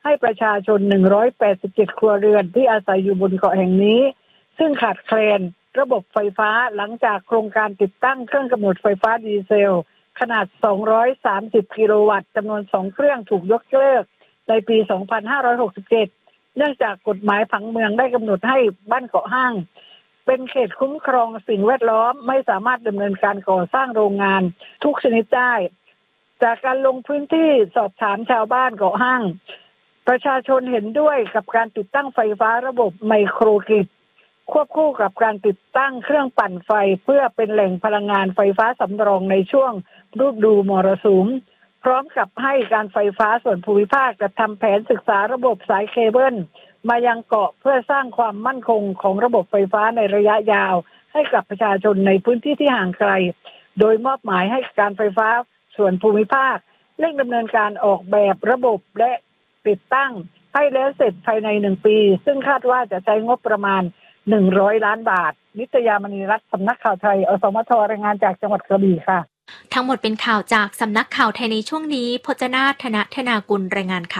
ให้ประชาชน187ครัวเรือนที่อาศัยอยู่บนเกาะแห่งนี้ซึ่งขาดแคลนระบบไฟฟ้าหลังจากโครงการติดตั้งเครื่องกำเนิดไฟฟ้าดีเซลขนาด230กิโลวัตต์จำนวน2เครื่องถูกยกเลิกในปี2567เนื่องจากกฎหมายผังเมืองได้กำหนดให้บ้านเกาะห้างเป็นเขตคุ้มครองสิ่งแวดล้อมไม่สามารถดำเนินการก่อสร้างโรงงานทุกชนิดได้จากการลงพื้นที่สอบถามชาวบ้านเกาะห้างประชาชนเห็นด้วยกับการติดตั้งไฟฟ้าระบบไมโครกริดควบคู่กับการติดตั้งเครื่องปั่นไฟเพื่อเป็นแหล่งพลังงานไฟฟ้าสำรองในช่วงฤดูมรสุมพร้อมกับให้การไฟฟ้าส่วนภูมิภาคจัดทำแผนศึกษาระบบสายเคเบิลมายังเกาะเพื่อสร้างความมั่นคงของระบบไฟฟ้าในระยะยาวให้กับประชาชนในพื้นที่ที่ห่างไกลโดยมอบหมายให้การไฟฟ้าส่วนภูมิภาคเร่งดำเนินการออกแบบระบบและติดตั้งให้แล้วเสร็จภายใน1ปีซึ่งคาดว่าจะใช้งบประมาณ100ล้านบาทนิตยามณีรัตน์สำนักข่าวไทยอสมทรายงานจากจังหวัดกระบี่ค่ะทั้งหมดเป็นข่าวจากสำนักข่าวไทยในช่วงนี้พจนาถ ธนากุลรายงานค่ะ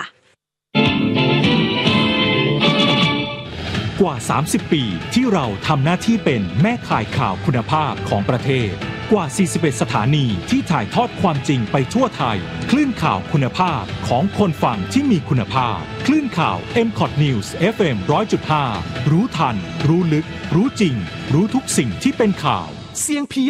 กว่า30ปีที่เราทำหน้าที่เป็นแม่ข่ายข่าวคุณภาพของประเทศกว่า41สถานีที่ถ่ายทอดความจริงไปทั่วไทยคลื่นข่าวคุณภาพของคนฟังที่มีคุณภาพคลื่นข่าว MCOT News FM 100.5 รู้ทันรู้ลึกรู้จริงรู้ทุกสิ่งที่เป็นข่าวเสียง